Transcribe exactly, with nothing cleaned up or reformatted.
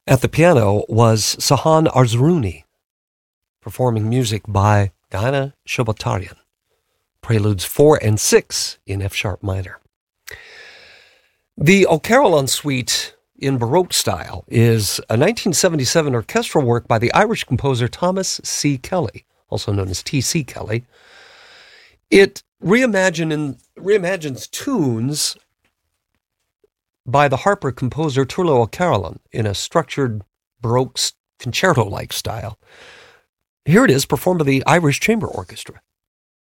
At the piano was Sahan Arzrouni, performing music by Diana Shobatarian. Preludes four and six in F-sharp minor. The O'Carolan Suite in Baroque style is a nineteen seventy-seven orchestral work by the Irish composer Thomas C. Kelly, also known as T C. Kelly. It reimagine, reimagines tunes by the Harper composer Turlough O'Carolan in a structured Baroque concerto-like style. Here it is, performed by the Irish Chamber Orchestra.